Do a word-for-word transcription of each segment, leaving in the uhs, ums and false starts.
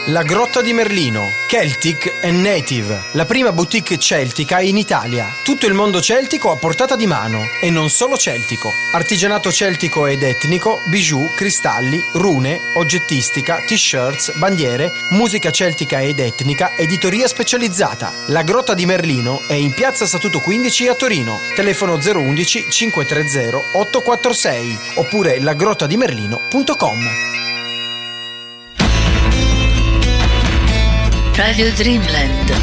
La Grotta di Merlino, Celtic and Native, la prima boutique celtica in Italia. Tutto il mondo celtico a portata di mano, e non solo celtico. Artigianato celtico ed etnico, bijou, cristalli, rune, oggettistica, t-shirts, bandiere, musica celtica ed etnica, editoria specializzata. La Grotta di Merlino è in piazza Statuto quindici a Torino. Telefono zero uno uno cinque tre zero otto quattro sei oppure lagrottadimerlino punto com. Radio Dreamland.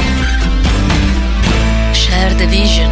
Share the vision.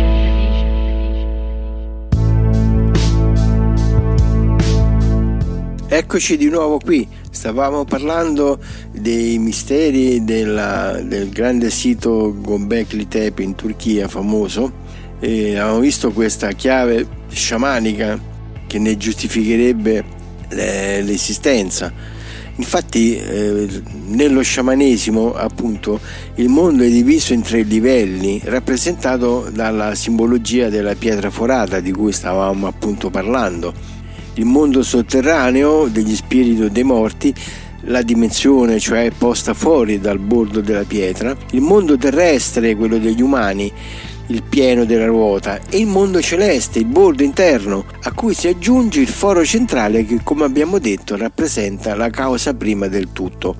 Eccoci di nuovo qui. Stavamo parlando dei misteri della, del grande sito Göbekli Tepe in Turchia, famoso, e abbiamo visto questa chiave sciamanica che ne giustificherebbe le, l'esistenza. Infatti eh, nello sciamanesimo, appunto, il mondo è diviso in tre livelli, rappresentato dalla simbologia della pietra forata di cui stavamo appunto parlando. Il mondo sotterraneo degli spiriti dei morti, la dimensione cioè posta fuori dal bordo della pietra, il mondo terrestre, quello degli umani, il pieno della ruota, e il mondo celeste, il bordo interno, a cui si aggiunge il foro centrale che, come abbiamo detto, rappresenta la causa prima del tutto.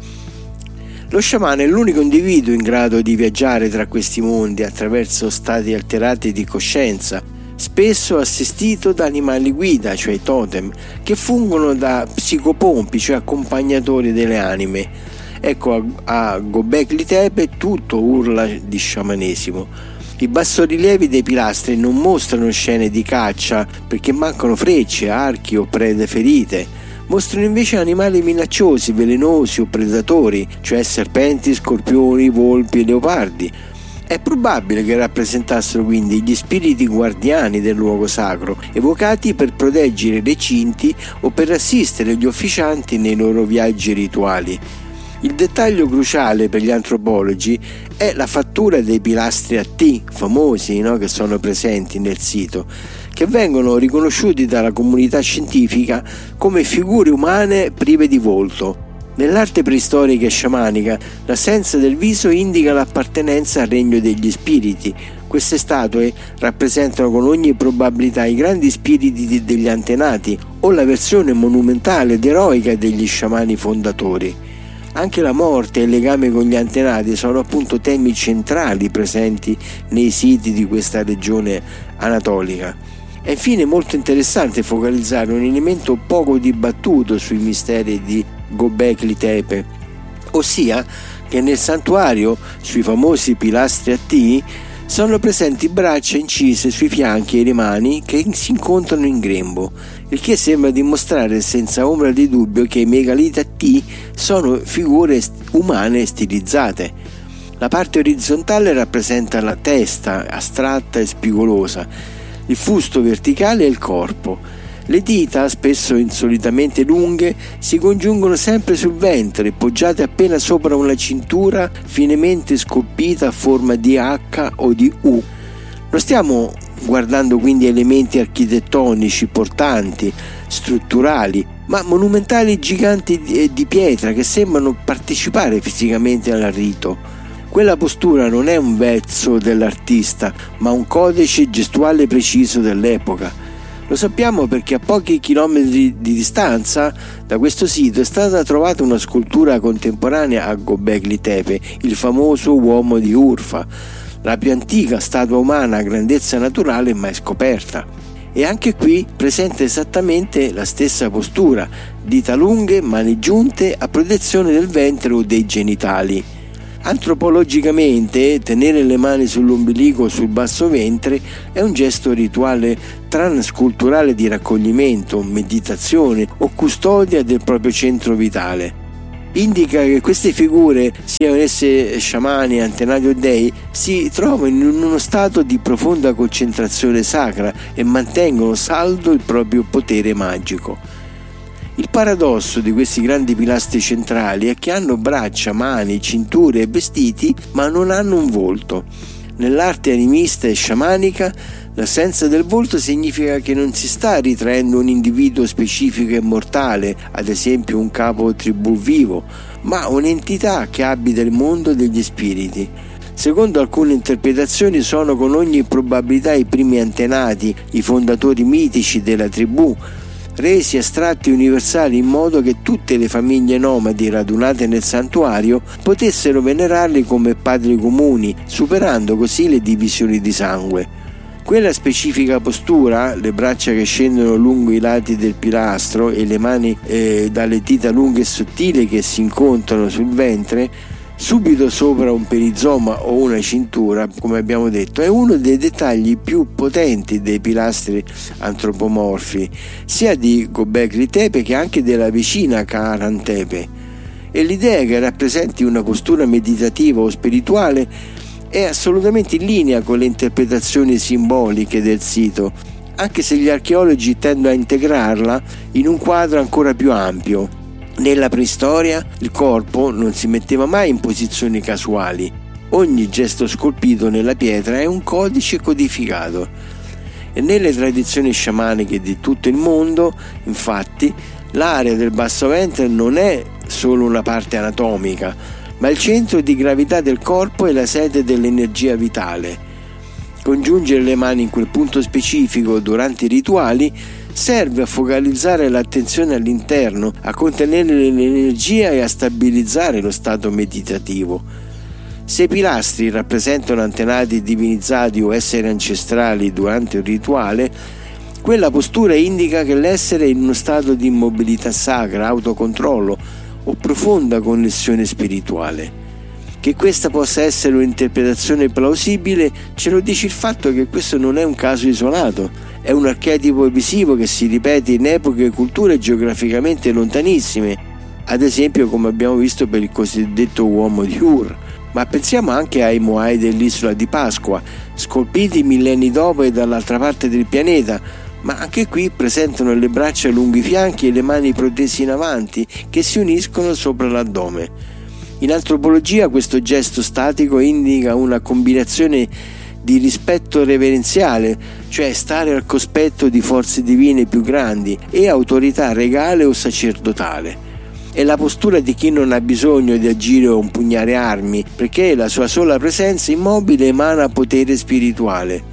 Lo sciamano è l'unico individuo in grado di viaggiare tra questi mondi attraverso stati alterati di coscienza, spesso assistito da animali guida, cioè totem, che fungono da psicopompi, cioè accompagnatori delle anime. Ecco, a, a Göbekli Tepe tutto urla di sciamanesimo. I bassorilievi dei pilastri non mostrano scene di caccia perché mancano frecce, archi o prede ferite. Mostrano invece animali minacciosi, velenosi o predatori, cioè serpenti, scorpioni, volpi e leopardi. È probabile che rappresentassero quindi gli spiriti guardiani del luogo sacro, evocati per proteggere i recinti o per assistere gli officianti nei loro viaggi rituali. Il dettaglio cruciale per gli antropologi è la fattura dei pilastri a T, famosi, no, che sono presenti nel sito, che vengono riconosciuti dalla comunità scientifica come figure umane prive di volto. Nell'arte preistorica e sciamanica, l'assenza del viso indica l'appartenenza al regno degli spiriti. Queste statue rappresentano con ogni probabilità i grandi spiriti degli antenati o la versione monumentale ed eroica degli sciamani fondatori. Anche la morte e il legame con gli antenati sono appunto temi centrali presenti nei siti di questa regione anatolica. È infine molto interessante focalizzare un elemento poco dibattuto sui misteri di Göbekli Tepe, ossia che nel santuario, sui famosi pilastri a T, sono presenti braccia incise sui fianchi e le mani che si incontrano in grembo, il che sembra dimostrare senza ombra di dubbio che i megaliti a T sono figure umane stilizzate. La parte orizzontale rappresenta la testa, astratta e spigolosa, il fusto verticale e il corpo. Le dita, spesso insolitamente lunghe, si congiungono sempre sul ventre, poggiate appena sopra una cintura finemente scolpita a forma di H o di U. Non stiamo guardando quindi elementi architettonici portanti, strutturali, ma monumentali giganti di, di pietra che sembrano partecipare fisicamente al rito. Quella postura non è un vezzo dell'artista, ma un codice gestuale preciso dell'epoca. Lo sappiamo perché a pochi chilometri di distanza da questo sito è stata trovata una scultura contemporanea a Göbekli Tepe, il famoso uomo di Urfa, la più antica statua umana a grandezza naturale mai scoperta. E anche qui presenta esattamente la stessa postura, dita lunghe, mani giunte a protezione del ventre o dei genitali. Antropologicamente, tenere le mani sull'ombelico o sul basso ventre è un gesto rituale transculturale di raccoglimento, meditazione o custodia del proprio centro vitale. Indica che queste figure, siano esse sciamani, antenati o dei, si trovano in uno stato di profonda concentrazione sacra e mantengono saldo il proprio potere magico. Il paradosso di questi grandi pilastri centrali è che hanno braccia, mani, cinture e vestiti, ma non hanno un volto. Nell'arte animista e sciamanica, l'assenza del volto significa che non si sta ritraendo un individuo specifico e mortale, ad esempio un capo tribù vivo, ma un'entità che abita il mondo degli spiriti. Secondo alcune interpretazioni sono con ogni probabilità i primi antenati, i fondatori mitici della tribù, resi astratti universali in modo che tutte le famiglie nomadi radunate nel santuario potessero venerarli come padri comuni, superando così le divisioni di sangue. Quella specifica postura, le braccia che scendono lungo i lati del pilastro e le mani eh, dalle dita lunghe e sottili che si incontrano sul ventre, subito sopra un perizoma o una cintura, come abbiamo detto, è uno dei dettagli più potenti dei pilastri antropomorfi, sia di Göbekli Tepe che anche della vicina Karahan Tepe. E l'idea che rappresenti una postura meditativa o spirituale è assolutamente in linea con le interpretazioni simboliche del sito, anche se gli archeologi tendono a integrarla in un quadro ancora più ampio. Nella preistoria il corpo non si metteva mai in posizioni casuali. Ogni gesto scolpito nella pietra è un codice codificato. E nelle tradizioni sciamaniche di tutto il mondo, infatti, l'area del basso ventre non è solo una parte anatomica, ma il centro di gravità del corpo e la sede dell'energia vitale. Congiungere le mani in quel punto specifico durante i rituali serve a focalizzare l'attenzione all'interno, a contenere l'energia e a stabilizzare lo stato meditativo. Se i pilastri rappresentano antenati divinizzati o esseri ancestrali durante un rituale, quella postura indica che l'essere è in uno stato di immobilità sacra, autocontrollo o profonda connessione spirituale. Che questa possa essere un'interpretazione plausibile ce lo dice il fatto che questo non è un caso isolato, è un archetipo visivo che si ripete in epoche e culture geograficamente lontanissime, ad esempio come abbiamo visto per il cosiddetto uomo di Ur. Ma pensiamo anche ai Moai dell'isola di Pasqua, scolpiti millenni dopo e dall'altra parte del pianeta, ma anche qui presentano le braccia lungo i fianchi e le mani protese in avanti che si uniscono sopra l'addome. In antropologia questo gesto statico indica una combinazione di rispetto reverenziale, cioè stare al cospetto di forze divine più grandi, e autorità regale o sacerdotale. È la postura di chi non ha bisogno di agire o impugnare armi, perché la sua sola presenza immobile emana potere spirituale.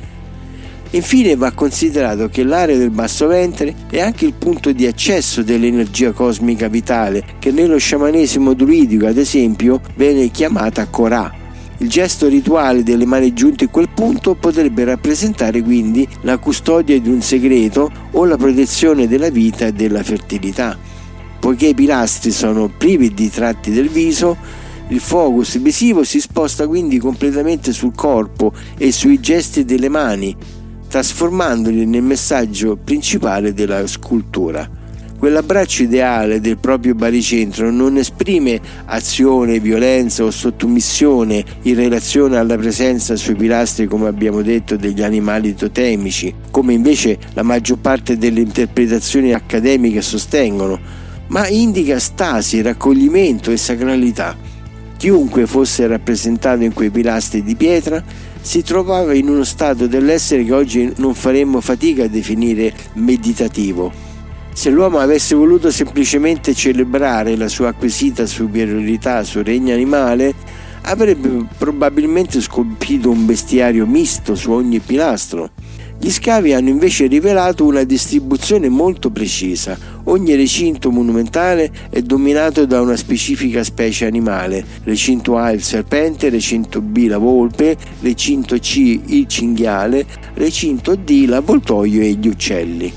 Infine va considerato che l'area del basso ventre è anche il punto di accesso dell'energia cosmica vitale, che nello sciamanesimo druidico, ad esempio, viene chiamata Korah. Il gesto rituale delle mani giunte in quel punto potrebbe rappresentare quindi la custodia di un segreto o la protezione della vita e della fertilità. Poiché i pilastri sono privi di tratti del viso, il focus visivo si sposta quindi completamente sul corpo e sui gesti delle mani, trasformandoli nel messaggio principale della scultura. Quell'abbraccio ideale del proprio baricentro non esprime azione, violenza o sottomissione in relazione alla presenza sui pilastri, come abbiamo detto, degli animali totemici, come invece la maggior parte delle interpretazioni accademiche sostengono, ma indica stasi, raccoglimento e sacralità. Chiunque fosse rappresentato in quei pilastri di pietra si trovava in uno stato dell'essere che oggi non faremmo fatica a definire meditativo. Se l'uomo avesse voluto semplicemente celebrare la sua acquisita superiorità sul regno animale, avrebbe probabilmente scolpito un bestiario misto su ogni pilastro. Gli scavi hanno invece rivelato una distribuzione molto precisa. Ogni recinto monumentale è dominato da una specifica specie animale. Recinto A il serpente, recinto B la volpe, recinto C il cinghiale, recinto D l'avvoltoio e gli uccelli.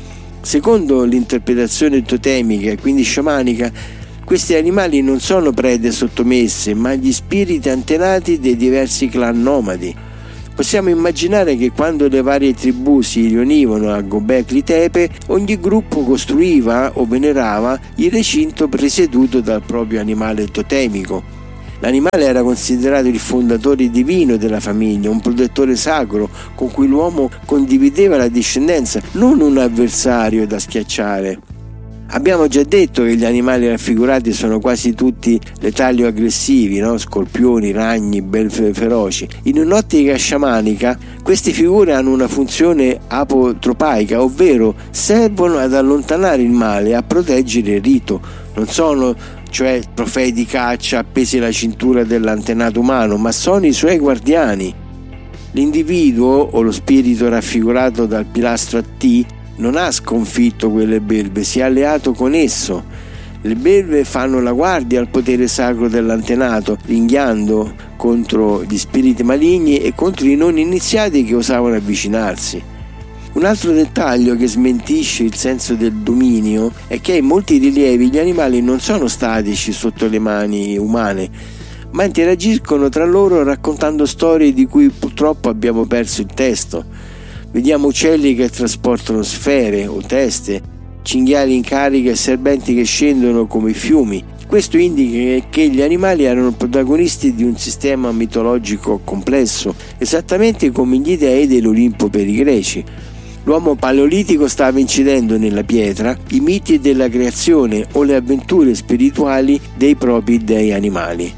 Secondo l'interpretazione totemica e quindi sciamanica, questi animali non sono prede sottomesse, ma gli spiriti antenati dei diversi clan nomadi. Possiamo immaginare che quando le varie tribù si riunivano a Göbekli Tepe, ogni gruppo costruiva o venerava il recinto presieduto dal proprio animale totemico. L'animale era considerato il fondatore divino della famiglia, un protettore sacro con cui l'uomo condivideva la discendenza, non un avversario da schiacciare. Abbiamo già detto che gli animali raffigurati sono quasi tutti letali o aggressivi, no? Scorpioni, ragni, belve feroci. In un'ottica sciamanica, queste figure hanno una funzione apotropaica, ovvero servono ad allontanare il male e a proteggere il rito. Non sono cioè trofei di caccia appesi alla cintura dell'antenato umano, ma sono i suoi guardiani. L'individuo o lo spirito raffigurato dal pilastro a T non ha sconfitto quelle belve, si è alleato con esso. Le belve fanno la guardia al potere sacro dell'antenato, ringhiando contro gli spiriti maligni e contro i non iniziati che osavano avvicinarsi. Un altro dettaglio che smentisce il senso del dominio è che in molti rilievi gli animali non sono statici sotto le mani umane, ma interagiscono tra loro raccontando storie di cui purtroppo abbiamo perso il testo. Vediamo uccelli che trasportano sfere o teste, cinghiali in carica e serpenti che scendono come fiumi. Questo indica che gli animali erano protagonisti di un sistema mitologico complesso, esattamente come gli dei dell'Olimpo per i greci. L'uomo paleolitico stava incidendo nella pietra i miti della creazione o le avventure spirituali dei propri dei animali.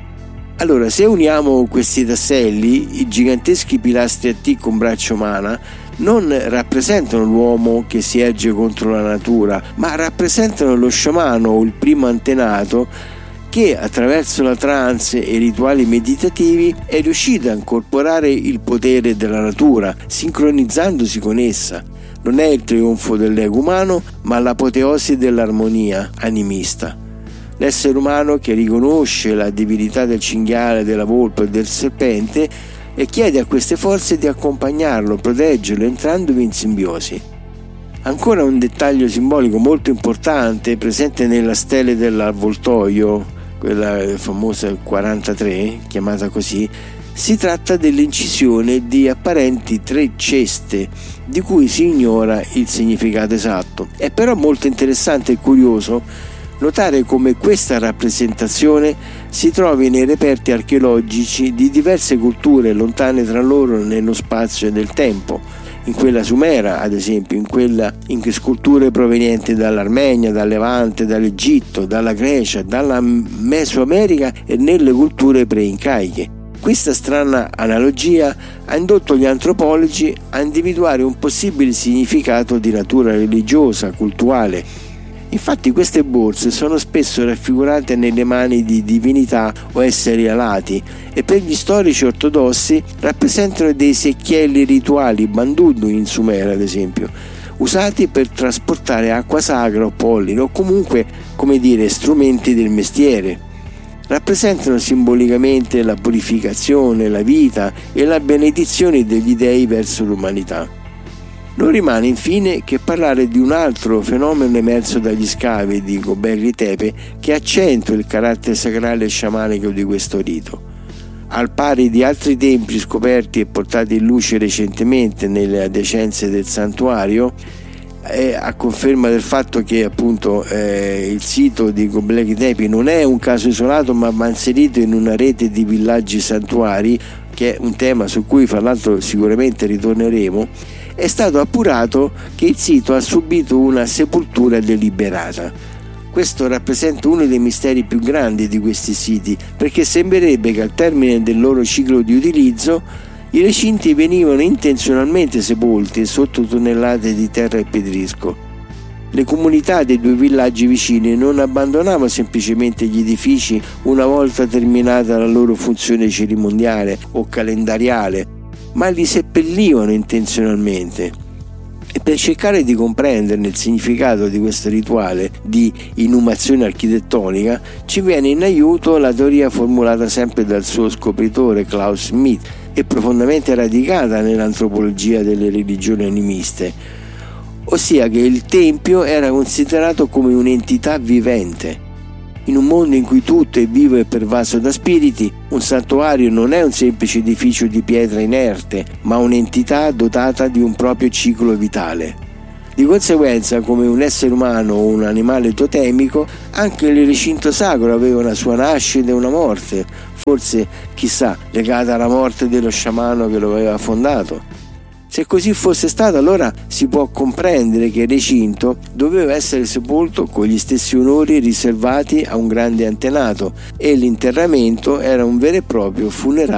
Allora, se uniamo questi tasselli, i giganteschi pilastri a T con braccia umana non rappresentano l'uomo che si erge contro la natura, ma rappresentano lo sciamano o il primo antenato che attraverso la trance e i rituali meditativi è riuscito a incorporare il potere della natura, sincronizzandosi con essa. Non è il trionfo dell'ego umano, ma l'apoteosi dell'armonia animista. L'essere umano che riconosce la divinità del cinghiale, della volpe e del serpente e chiede a queste forze di accompagnarlo, proteggerlo, entrandovi in simbiosi. Ancora un dettaglio simbolico molto importante presente nella stele dell'avvoltoio, quella famosa quarantatré, chiamata così, si tratta dell'incisione di apparenti tre ceste di cui si ignora il significato esatto. È però molto interessante e curioso notare come questa rappresentazione si trovi nei reperti archeologici di diverse culture lontane tra loro nello spazio e nel tempo, in quella sumera ad esempio, in quella in sculture provenienti dall'Armenia, dal Levante, dall'Egitto, dalla Grecia, dalla Mesoamerica e nelle culture pre-incaiche. Questa strana analogia ha indotto gli antropologi a individuare un possibile significato di natura religiosa, cultuale. Infatti queste borse sono spesso raffigurate nelle mani di divinità o esseri alati e per gli storici ortodossi rappresentano dei secchielli rituali, bandundu in Sumera ad esempio, usati per trasportare acqua sacra o polline o comunque, come dire, strumenti del mestiere. Rappresentano simbolicamente la purificazione, la vita e la benedizione degli dei verso l'umanità. Non rimane infine che parlare di un altro fenomeno emerso dagli scavi di Göbekli Tepe che accentua il carattere sacrale e sciamanico di questo rito. Al pari di altri templi scoperti e portati in luce recentemente nelle adiacenze del santuario, è a conferma del fatto che appunto eh, il sito di Göbekli Tepe non è un caso isolato, ma va inserito in una rete di villaggi santuari, che è un tema su cui fra l'altro sicuramente ritorneremo. È stato appurato che il sito ha subito una sepoltura deliberata. Questo rappresenta uno dei misteri più grandi di questi siti, perché sembrerebbe che al termine del loro ciclo di utilizzo i recinti venivano intenzionalmente sepolti sotto tonnellate di terra e pedrisco. Le comunità dei due villaggi vicini non abbandonavano semplicemente gli edifici una volta terminata la loro funzione cerimoniale o calendariale, ma li seppellivano intenzionalmente. E per cercare di comprenderne il significato di questo rituale di inumazione architettonica ci viene in aiuto la teoria formulata sempre dal suo scopritore Klaus Schmidt e profondamente radicata nell'antropologia delle religioni animiste, ossia che il tempio era considerato come un'entità vivente. In un mondo in cui tutto è vivo e pervaso da spiriti, un santuario non è un semplice edificio di pietra inerte, ma un'entità dotata di un proprio ciclo vitale. Di conseguenza, come un essere umano o un animale totemico, anche il recinto sacro aveva una sua nascita e una morte, forse, chissà, legata alla morte dello sciamano che lo aveva fondato. Se così fosse stato, allora si può comprendere che il recinto doveva essere sepolto con gli stessi onori riservati a un grande antenato, e l'interramento era un vero e proprio funerale